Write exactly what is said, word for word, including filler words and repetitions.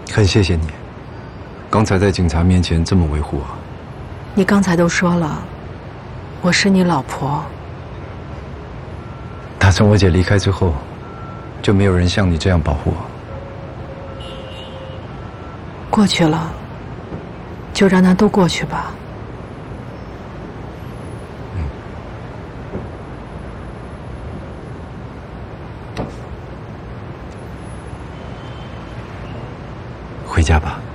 很谢谢你，刚才在警察面前这么维护我。 你刚才都说了，我是你老婆。 打从我姐离开之后，就没有人像你这样保护我。 过去了，就让它都过去吧。 嗯。回家吧。